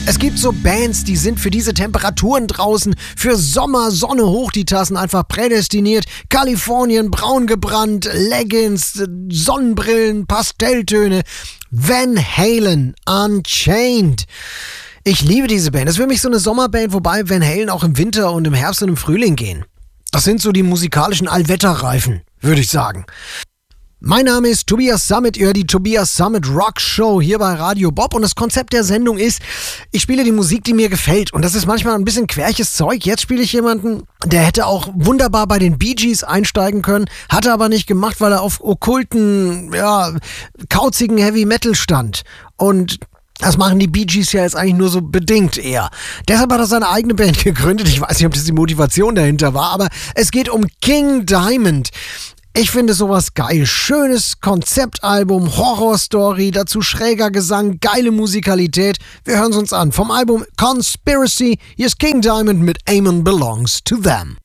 Es gibt so Bands, die sind für diese Temperaturen draußen, für Sommer, Sonne hoch die Tassen einfach prädestiniert. Kalifornien, braun gebrannt, Leggings, Sonnenbrillen, Pastelltöne. Van Halen, Unchained. Ich liebe diese Band. Das ist für mich so eine Sommerband, wobei Van Halen auch im Winter und im Herbst und im Frühling gehen. Das sind so die musikalischen Allwetterreifen, würde ich sagen. Mein Name ist Tobias Summit, ihr hört die Tobias Summit Rock Show hier bei Radio Bob und das Konzept der Sendung ist, ich spiele die Musik, die mir gefällt und das ist manchmal ein bisschen querches Zeug. Jetzt spiele ich jemanden, der hätte auch wunderbar bei den Bee Gees einsteigen können, hatte aber nicht gemacht, weil er auf okkulten, kauzigen Heavy Metal stand und das machen die Bee Gees ja jetzt eigentlich nur so bedingt eher. Deshalb hat er seine eigene Band gegründet. Ich weiß nicht, ob das die Motivation dahinter war, aber es geht um King Diamond. Ich finde sowas geil. Schönes Konzeptalbum, Horrorstory, dazu schräger Gesang, geile Musikalität. Wir hören es uns an. Vom Album Conspiracy, hier ist King Diamond mit Amen Belongs to Them.